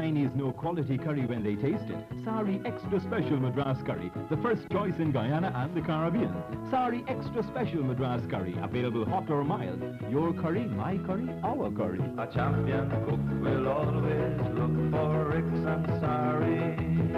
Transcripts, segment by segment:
Chinese know quality curry when they taste it. Sari Extra Special Madras Curry, the first choice in Guyana and the Caribbean. Sari Extra Special Madras Curry, available hot or mild. Your curry, my curry, our curry. A champion cook will always look for Ricks and Sari.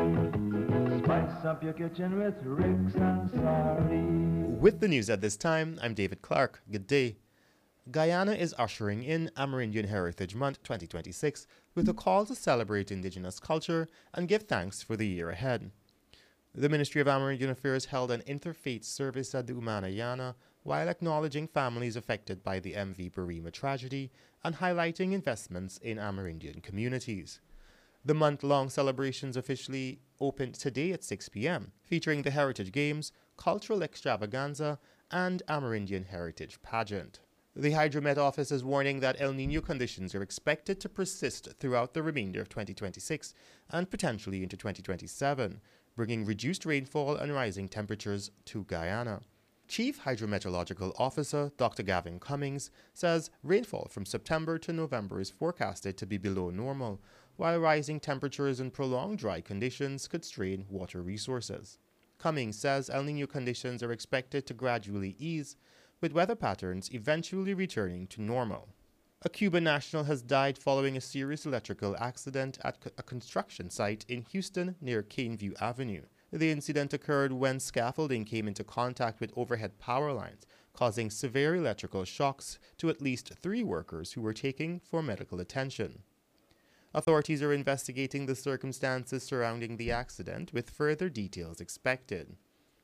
Spice up your kitchen with Ricks and Sari. With the news at this time, I'm David Clark. Good day. Guyana is ushering in Amerindian Heritage Month 2026 with a call to celebrate Indigenous culture and give thanks for the year ahead. The Ministry of Amerindian Affairs held an interfaith service at the Umanayana while acknowledging families affected by the MV Barima tragedy and highlighting investments in Amerindian communities. The month-long celebrations officially opened today at 6 p.m., featuring the Heritage Games, Cultural Extravaganza, and Amerindian Heritage Pageant. The Hydromet office is warning that El Niño conditions are expected to persist throughout the remainder of 2026 and potentially into 2027, bringing reduced rainfall and rising temperatures to Guyana. Chief Hydrometeorological Officer Dr. Gavin Cummings says rainfall from September to November is forecasted to be below normal, while rising temperatures and prolonged dry conditions could strain water resources. Cummings says El Niño conditions are expected to gradually ease, with weather patterns eventually returning to normal. A Cuban national has died following a serious electrical accident at a construction site in Houston near Caneview Avenue. The incident occurred when scaffolding came into contact with overhead power lines, causing severe electrical shocks to at least 3 workers who were taken for medical attention. Authorities are investigating the circumstances surrounding the accident, with further details expected.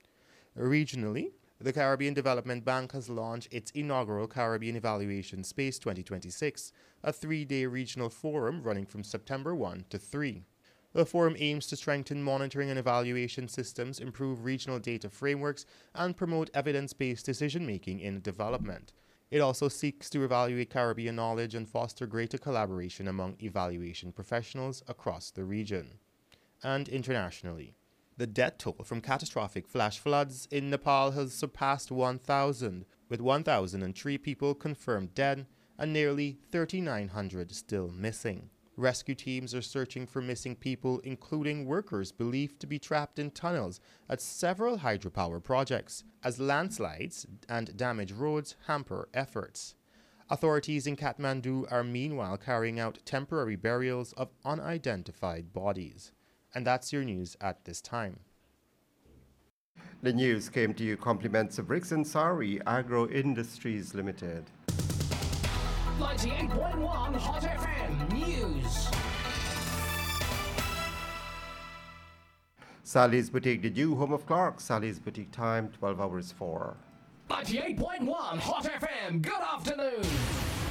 Regionally, the Caribbean Development Bank has launched its inaugural Caribbean Evaluation Space 2026, a 3-day regional forum running from September 1 to 3. The forum aims to strengthen monitoring and evaluation systems, improve regional data frameworks, and promote evidence-based decision-making in development. It also seeks to evaluate Caribbean knowledge and foster greater collaboration among evaluation professionals across the region. And internationally, the death toll from catastrophic flash floods in Nepal has surpassed 1,000, with 1,003 people confirmed dead and nearly 3,900 still missing. Rescue teams are searching for missing people, including workers believed to be trapped in tunnels at several hydropower projects, as landslides and damaged roads hamper efforts. Authorities in Kathmandu are meanwhile carrying out temporary burials of unidentified bodies. And that's your news at this time. The news came to you compliments of Ricks and Sari Agro Industries Limited. 98.1 Hot FM News. Sally's Boutique, the new home of Clark. Sally's Boutique time, 12 hours 4. 98.1 Hot FM. Good afternoon.